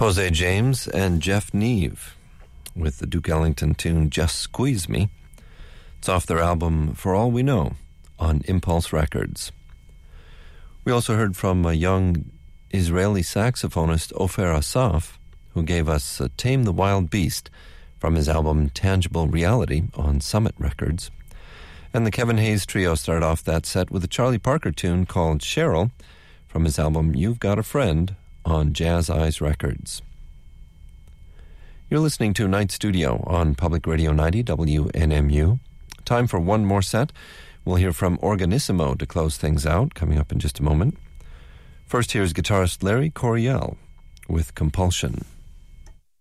Jose James and Jeff Neve with the Duke Ellington tune Just Squeeze Me. It's off their album For All We Know on Impulse Records. We also heard from a young Israeli saxophonist Ofer Asaf, who gave us Tame the Wild Beast from his album Tangible Reality on Summit Records. And the Kevin Hayes Trio started off that set with a Charlie Parker tune called Cheryl from his album You've Got a Friend on Jazz Eyes Records. You're listening to Night Studio on Public Radio 90 WNMU. Time for one more set. We'll hear from Organissimo to close things out, coming up in just a moment. First, here's guitarist Larry Coryell with Compulsion.